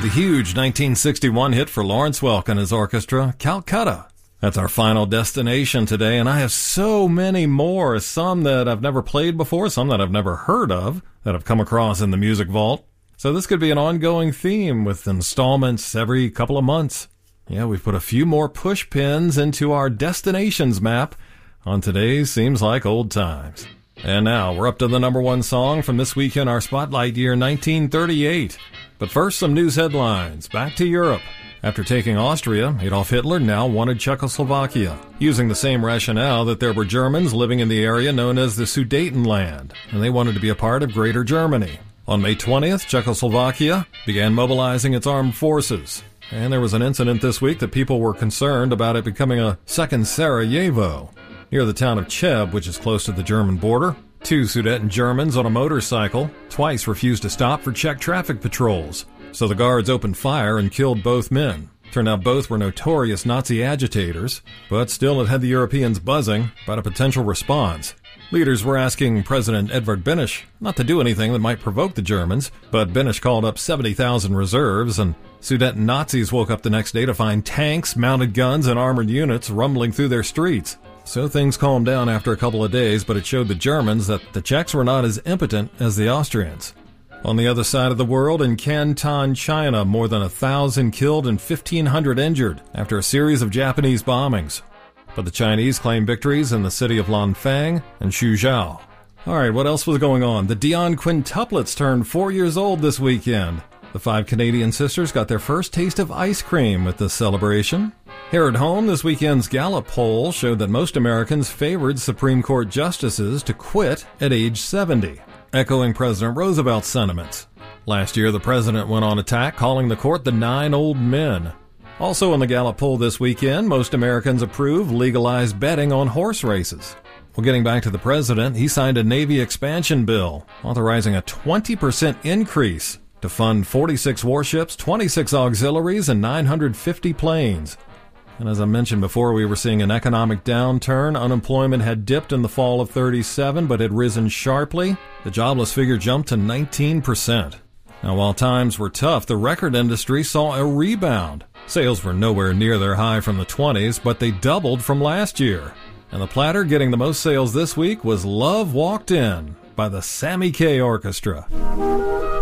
the huge 1961 hit for Lawrence Welk and his orchestra, Calcutta. That's our final destination today, and I have so many more, some that I've never played before, some that I've never heard of, that I've come across in the Music Vault. So this could be an ongoing theme with installments every couple of months. Yeah, we've put a few more push pins into our destinations map on today's Seems Like Old Times. And now we're up to the number one song from this week in our spotlight year 1938. But first, some news headlines. Back to Europe. After taking Austria, Adolf Hitler now wanted Czechoslovakia, using the same rationale that there were Germans living in the area known as the Sudetenland, and they wanted to be a part of Greater Germany. On May 20th, Czechoslovakia began mobilizing its armed forces, and there was an incident this week that people were concerned about it becoming a second Sarajevo. Near the town of Cheb, which is close to the German border, 2 Sudeten Germans on a motorcycle twice refused to stop for Czech traffic patrols. So the guards opened fire and killed both men. Turned out both were notorious Nazi agitators, but still it had the Europeans buzzing about a potential response. Leaders were asking President Edvard Beneš not to do anything that might provoke the Germans, but Beneš called up 70,000 reserves, and Sudeten Nazis woke up the next day to find tanks, mounted guns, and armored units rumbling through their streets. So things calmed down after a couple of days, but it showed the Germans that the Czechs were not as impotent as the Austrians. On the other side of the world, in Canton, China, more than 1,000 killed and 1,500 injured after a series of Japanese bombings. But the Chinese claimed victories in the city of Lanfang and Suzhou. All right, what else was going on? The Dion quintuplets turned 4 years old this weekend. The 5 Canadian sisters got their first taste of ice cream with this celebration. Here at home, this weekend's Gallup poll showed that most Americans favored Supreme Court justices to quit at age 70. Echoing President Roosevelt's sentiments. Last year, the president went on attack, calling the court the 9 old men. Also in the Gallup poll this weekend, most Americans approve legalized betting on horse races. Well, getting back to the president, he signed a Navy expansion bill, authorizing a 20% increase to fund 46 warships, 26 auxiliaries, and 950 planes. And as I mentioned before, we were seeing an economic downturn. Unemployment had dipped in the fall of 37, but had risen sharply. The jobless figure jumped to 19%. Now, while times were tough, the record industry saw a rebound. Sales were nowhere near their high from the 20s, but they doubled from last year. And the platter getting the most sales this week was Love Walked In by the Sammy Kaye Orchestra.